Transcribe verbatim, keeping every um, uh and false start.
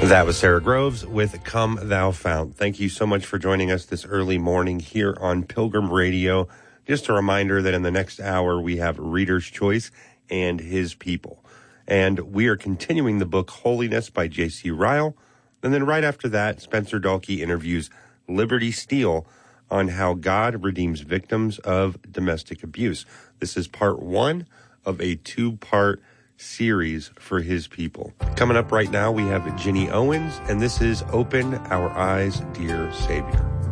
That was Sarah Groves with Come Thou Fount. Thank you so much for joining us this early morning here on Pilgrim Radio. Just a reminder that in the next hour we have Reader's Choice and His People. And we are continuing the book Holiness by J C Ryle. And then right after that, Spencer Dahlke interviews Liberty Steele on how God redeems victims of domestic abuse. This is part one of a two-part series for His People. Coming up right now, we have Ginny Owens, and this is Open Our Eyes, Dear Savior.